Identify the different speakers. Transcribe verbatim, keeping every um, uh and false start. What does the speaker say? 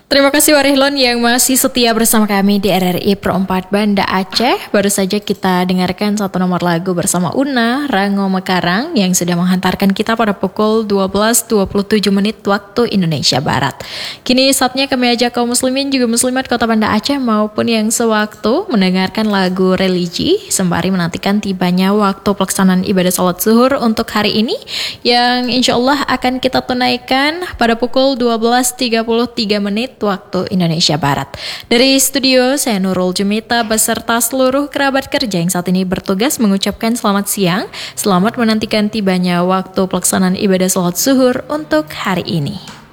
Speaker 1: Terima kasih Warihlon yang masih setia bersama kami di R R I Pro empat Banda Aceh. Baru saja kita dengarkan satu nomor lagu bersama Una, Rango Mekarang yang sudah menghantarkan kita pada pukul dua belas dua puluh tujuh menit waktu Indonesia Barat. Kini saatnya kami ajak kaum muslimin juga muslimat Kota Banda Aceh maupun yang sewaktu mendengarkan lagu religi sembari menantikan tibanya waktu pelaksanaan ibadah salat zuhur untuk hari ini yang insya Allah akan kita tunaikan pada pukul dua belas tiga puluh tiga menit waktu Indonesia Barat. Dari studio, saya Nurul Jumita beserta seluruh kerabat kerja yang saat ini bertugas mengucapkan selamat siang, selamat menantikan tibanya waktu pelaksanaan ibadah salat zuhur untuk hari ini.